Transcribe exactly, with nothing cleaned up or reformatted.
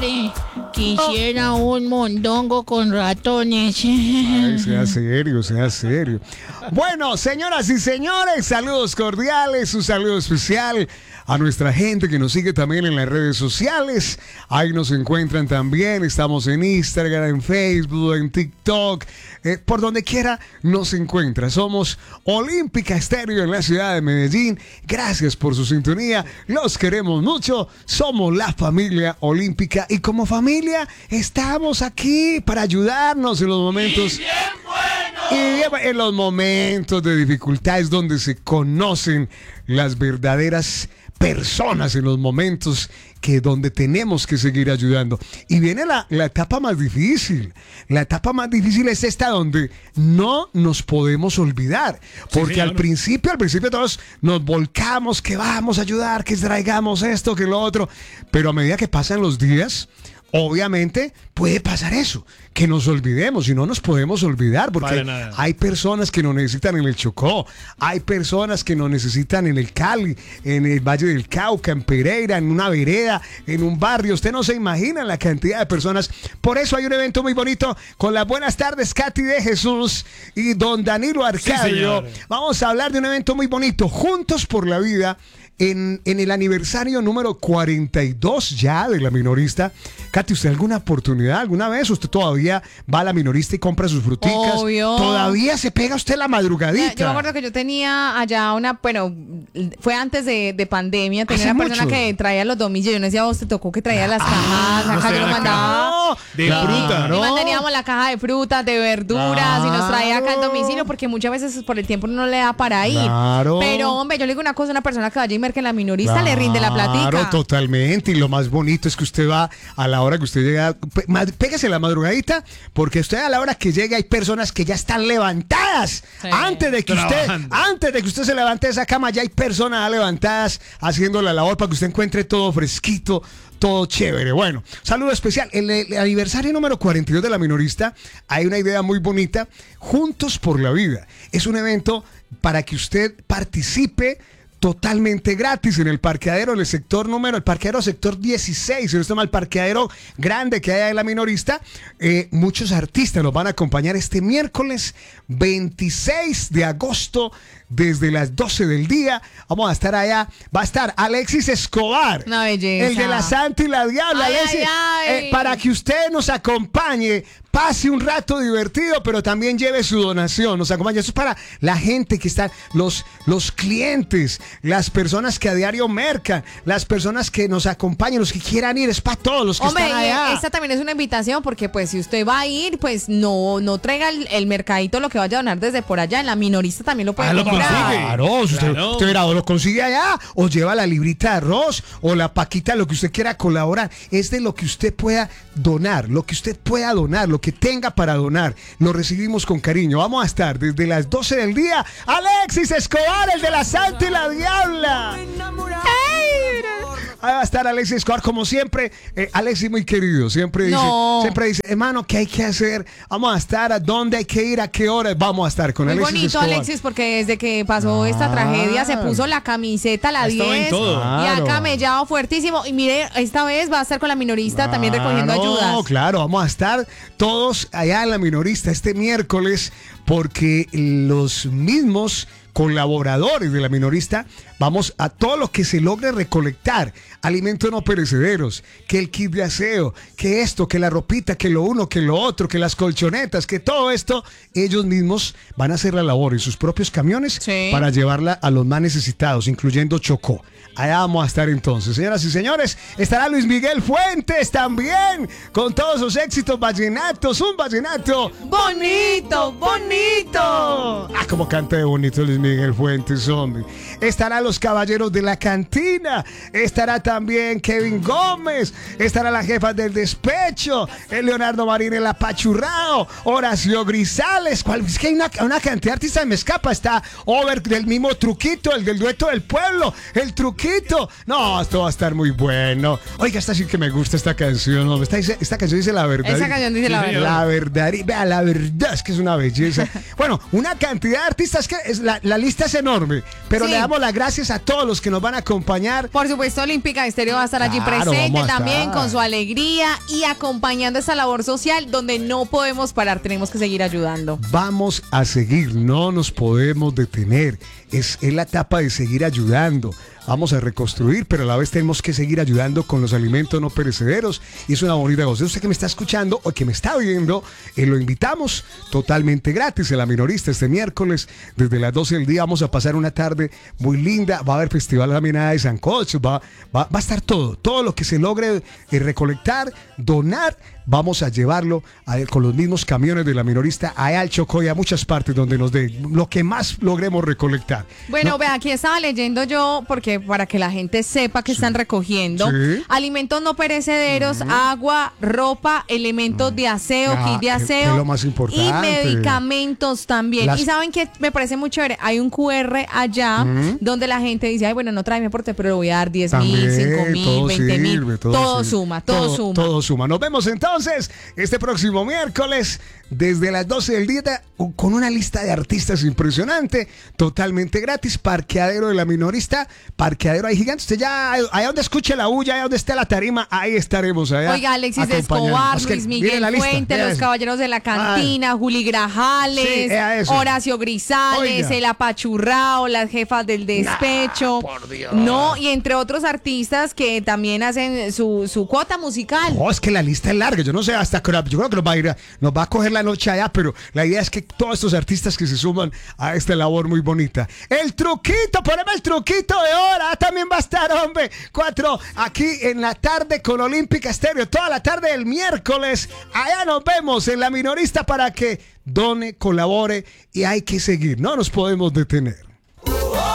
Padre, quisiera un mondongo con ratones. Ay, sea serio, sea serio. Bueno, señoras y señores, saludos cordiales, un saludo especial a nuestra gente que nos sigue también en las redes sociales. Ahí nos encuentran también, estamos en Instagram, en Facebook, en TikTok, eh, por donde quiera nos encuentra. Somos Olímpica Estéreo en la ciudad de Medellín. Gracias por su sintonía, los queremos mucho. Somos la familia olímpica y como familia estamos aquí para ayudarnos en los momentos y bien buenos. Y en los momentos de dificultad es donde se conocen las verdaderas personas, en los momentos que donde tenemos que seguir ayudando. Y viene la, la etapa más difícil. La etapa más difícil es esta donde no nos podemos olvidar. Porque sí, al no. principio, al principio todos nos volcamos que vamos a ayudar, que traigamos esto, que lo otro. Pero a medida que pasan los días, obviamente puede pasar eso, que nos olvidemos y no nos podemos olvidar porque hay personas que nos necesitan en el Chocó, hay personas que nos necesitan en el Cali, en el Valle del Cauca, en Pereira, en una vereda, en un barrio. Usted no se imagina la cantidad de personas. Por eso hay un evento muy bonito con las buenas tardes Katy de Jesús y don Danilo Arcadio. Sí, vamos a hablar de un evento muy bonito, Juntos por la Vida. En, en el aniversario número cuarenta y dos ya de la Minorista. Katy, ¿usted alguna oportunidad, alguna vez usted todavía va a la Minorista y compra sus fruticas? Obvio. ¿Todavía se pega usted la madrugadita? Yo me acuerdo que yo tenía allá una, bueno, fue antes de, de pandemia, tenía una persona mucho que traía los domillos. Yo no decía, vos te tocó que traía las ah, cajas, acá yo lo mandaba. No, de claro, fruta, ¿no? Y manteníamos la caja de frutas, de verduras, claro, y nos traía acá el domicilio, porque muchas veces por el tiempo no le da para ir. Claro. Pero, hombre, yo le digo una cosa, una persona que vaya y merque en la Minorista, claro, le rinde la platica. Claro, totalmente. Y lo más bonito es que usted va a la hora que usted llega, pégase la madrugadita, porque usted a la hora que llega hay personas que ya están levantadas. Sí. Antes de que Trabajando. usted, antes de que usted se levante de esa cama, ya hay personas levantadas haciendo la labor para que usted encuentre todo fresquito, todo chévere. Bueno, saludo especial. En el, el aniversario número cuarenta y dos de la Minorista hay una idea muy bonita, Juntos por la Vida. Es un evento para que usted participe totalmente gratis en el parqueadero del sector número, el parqueadero sector dieciséis, si no está mal, el parqueadero grande que hay en la Minorista. Eh, muchos artistas nos van a acompañar este miércoles veintiséis de agosto desde las doce del día. Vamos a estar allá. Va a estar Alexis Escobar, una belleza, el de la Santa y la Diabla. Ay, Alexis, ay, ay. Eh, para que usted nos acompañe, pase un rato divertido, pero también lleve su donación, nos acompaña. Eso es para la gente que está, los, los clientes, las personas que a diario mercan, las personas que nos acompañan, los que quieran ir, es para todos los que Hombre, están allá. Esta también es una invitación, porque pues si usted va a ir, pues no, no traiga el, el mercadito, lo que vaya a donar desde por allá. En la Minorista también lo puede ah, comprar. Claro, usted, claro. usted verá, o lo consigue allá, o lleva la librita de arroz, o la paquita, lo que usted quiera colaborar. Es de lo que usted pueda donar, lo que usted pueda donar, lo que tenga para donar, lo recibimos con cariño. Vamos a estar desde las doce del día. Alexis Escobar, el de la Santa y la Diabla. ¡Hey! Ahí va a estar Alexis Escobar, como siempre. eh, Alexis muy querido, siempre dice, no. siempre dice, hermano, ¿qué hay que hacer? Vamos a estar, ¿a dónde hay que ir? ¿A qué hora? Vamos a estar con muy Alexis bonito, Escobar. Alexis, porque desde que pasó ah. esta tragedia se puso la camiseta, la diez, todo. y Claro. ha camellado fuertísimo. Y mire, esta vez va a estar con la Minorista claro. también recogiendo ayudas. No, claro, vamos a estar todos allá en la Minorista este miércoles, porque los mismos colaboradores de la Minorista vamos a todo lo que se logre recolectar, alimentos no perecederos, que el kit de aseo, que esto, que la ropita, que lo uno, que lo otro, que las colchonetas, que todo esto, ellos mismos van a hacer la labor en sus propios camiones sí. para llevarla a los más necesitados, incluyendo Chocó. Allá vamos a estar entonces, señoras y señores. Estará Luis Miguel Fuentes también, con todos sus éxitos vallenatos, un vallenato bonito, bonito. Ah, como canta de bonito Luis Miguel Fuentes, hombre. Estará Los Caballeros de la Cantina, estará también Kevin Gómez, estará la jefa del despecho, el Leonardo Marín, el apachurrado, Horacio Grisales. ¿Cuál? Es que hay una, una cantidad de artistas, me escapa. Está Over del mismo Truquito, el del dueto del pueblo, el Truquito. No, esto va a estar muy bueno. Oiga, esta sí que me gusta esta canción, ¿no? Esta, dice, esta canción dice la verdad. Esa canción dice sí, la verdad. La verdad, y vea, la verdad es que es una belleza. Bueno, una cantidad de artistas que es, la, la lista es enorme, pero sí, le damos las gracias a todos los que nos van a acompañar. Por supuesto, Olímpica Estéreo va a estar allí Claro, presente vamos a también estar. con su alegría y acompañando esa labor social donde no podemos parar, tenemos que seguir ayudando. Vamos a seguir, no nos podemos detener. Es, es la etapa de seguir ayudando. Vamos a reconstruir, pero a la vez tenemos que seguir ayudando con los alimentos no perecederos. Y es una bonita cosa. Usted que me está escuchando o que me está viendo, eh, lo invitamos totalmente gratis en La Minorista este miércoles. Desde las doce del día vamos a pasar una tarde muy linda. Va a haber festival laminada de sancocho. Va, va, va a estar todo. Todo lo que se logre eh, recolectar, donar, vamos a llevarlo a, con los mismos camiones de La Minorista allá al Chocó y a muchas partes donde nos dé lo que más logremos recolectar. Bueno, ¿no? ve, aquí estaba leyendo yo, porque para que la gente sepa que están recogiendo Sí. alimentos no perecederos, agua, ropa, elementos de aseo, Ah, kit de que- aseo que es lo más importante. y medicamentos también. Las- Y saben que me parece muy chévere, hay un Q R allá donde la gente dice, ay, bueno, no trae mi aporte, pero le voy a dar diez mil, También, cinco mil, todo veinte mil, sirve, todo, todo sirve. suma, todo, Todo- suma. Todo suma. Nos vemos entonces este próximo miércoles desde las doce del día con una lista de artistas impresionante, totalmente gratis. Parqueadero de La Minorista, parqueadero ahí gigante. Usted ya, allá donde escuche la bulla, allá donde esté la tarima, ahí estaremos. Allá Oiga, Alexis de acompañando. Escobar, Es que Luis viene Miguel la lista, Fuente, vea Los eso. Caballeros de la Cantina, Juli Grajales, Sí, era eso. Horacio Grisales, Oiga. El Apachurrao, Las Jefas del Despecho. por Dios. No, y entre otros artistas que también hacen su, su cuota musical. Oh, es que la lista es larga. Yo no sé hasta qué hora. Yo creo que nos va a ir a, nos va a coger la noche allá, pero la idea es que todos estos artistas que se suman a esta labor muy bonita. El truquito, poneme el truquito de hora. También va a estar, hombre. Cuatro aquí en la tarde con Olímpica Estéreo. Toda la tarde del miércoles. Allá nos vemos en La Minorista para que done, colabore y hay que seguir. No nos podemos detener.